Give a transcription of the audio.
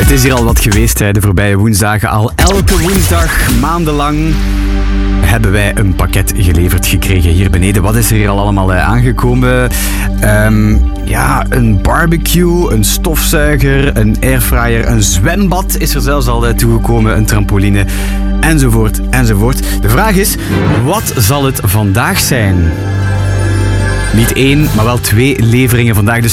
Het is hier al wat geweest de voorbije woensdagen. Al elke woensdag, maandenlang, hebben wij een pakket geleverd gekregen hier beneden. Wat is er hier al allemaal aangekomen? Een barbecue, een stofzuiger, een airfryer, een zwembad is er zelfs al toegekomen, een trampoline, enzovoort, enzovoort. De vraag is, wat zal het vandaag zijn? Niet 1, maar wel 2 leveringen vandaag. Dus